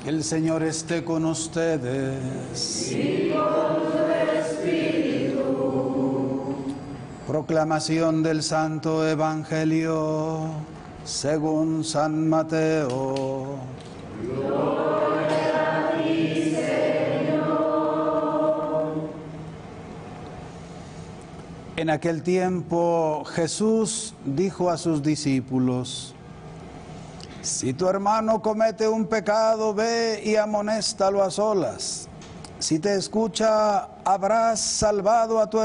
El Señor esté con ustedes. Y con tu espíritu. Proclamación del Santo Evangelio según San Mateo. Gloria a ti, Señor. En aquel tiempo Jesús dijo a sus discípulos: si tu hermano comete un pecado, ve y amonéstalo a solas. Si te escucha, habrás salvado a tu